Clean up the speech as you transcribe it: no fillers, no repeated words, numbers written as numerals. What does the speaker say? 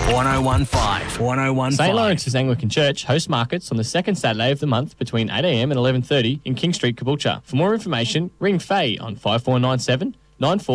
1015. 1015. St. Lawrence's Anglican Church hosts markets on the second Saturday of the month between 8am and 11:30 in King Street, Caboolture. For more information, ring Faye on 5497 94